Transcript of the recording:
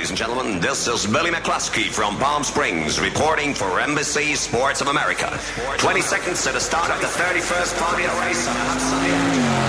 ladies and gentlemen. This is Billy McCluskey from Palm Springs reporting for Embassy Sports of America. 20 seconds to the start of the 31st Formula race on a hot sunny day.